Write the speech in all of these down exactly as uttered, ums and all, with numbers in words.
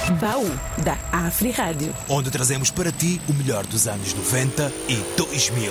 Baú da Afri Rádio, onde trazemos para ti o melhor dos anos noventa e dois mil.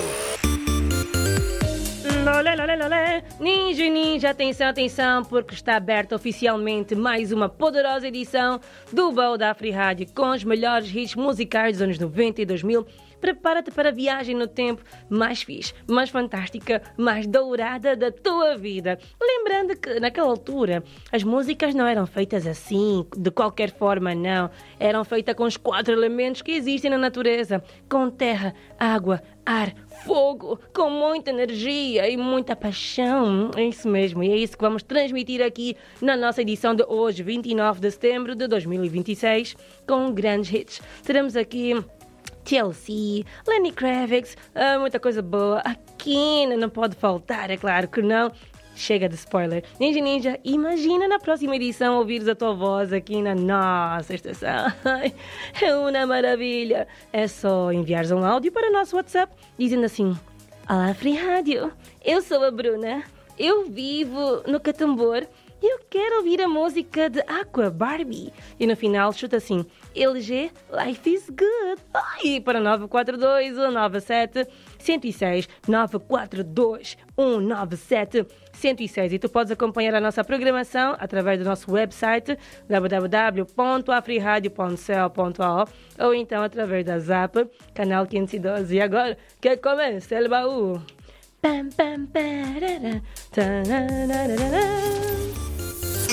Lolé, lolé, lolé. Ninja, ninja, atenção, atenção, porque está aberta oficialmente mais uma poderosa edição do Baú da Afri Rádio com os melhores hits musicais dos anos noventa e dois mil. Prepara-te para a viagem no tempo mais fixe, mais fantástica, mais dourada da tua vida. Lembrando que, naquela altura, as músicas não eram feitas assim, de qualquer forma, não. Eram feitas com os quatro elementos que existem na natureza. Com terra, água, ar, fogo, com muita energia e muita paixão. É isso mesmo, e é isso que vamos transmitir aqui na nossa edição de hoje, vinte e nove de setembro de dois mil e vinte e seis, com grandes hits. Teremos aqui T L C, Lenny Kravitz, ah, muita coisa boa. Aqui não pode faltar, é claro que não. Chega de spoiler. Ninja Ninja, imagina na próxima edição ouvires a tua voz aqui na nossa estação. É uma maravilha. É só enviares um áudio para o nosso WhatsApp dizendo assim: Olá, Afri Rádio, eu sou a Bruna, eu vivo no Catambor e eu quero ouvir a música de Aqua Barbie. E no final chuta assim: L G, Life is Good. E para nove quatro dois, um nove sete, um zero seis, nove quatro dois, um nove sete, um zero seis. E tu podes acompanhar a nossa programação através do nosso website w w w ponto afriradio ponto co ponto a o ou então através da Zap, canal quinhentos e doze. E agora que começa o baú. Pam, pam, parará, tarará.